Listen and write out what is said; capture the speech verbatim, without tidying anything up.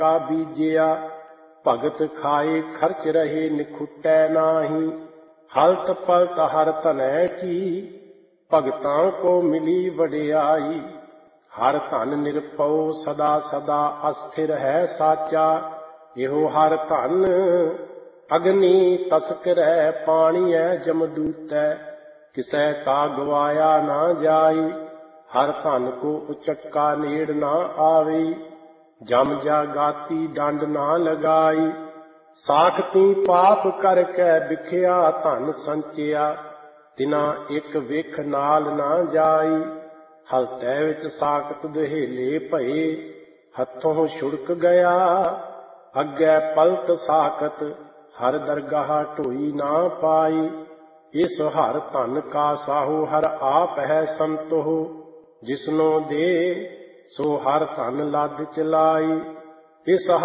का बीजिया, भगत खाए खर्च रहे निखुटै नाही। हलत पलत हर धनै की, भगतां को मिली वडियाई। हर धन निरपौ सदा सदा अस्थिर है साचा। एहो हर धन अग्नि तस्करै पाणीऐ जमदूतै, किसै का गवाया ना जाई। हर धन को उचक्का नेड़ ना आवे, जम जागाती डंड ना लगाई। साखती पाप करके बिखिया धन संचिया, तिना एक विख नाल ना जाई। हलतै विच साखत दुहेले भये, हथों छुड़क गया। अग्गै पलट साखत हर दरगाह ढोई ना पाई। इस हर धन का साहू हर आप है संतोह, जिसनो दे सो हर धन लद चलाई। इस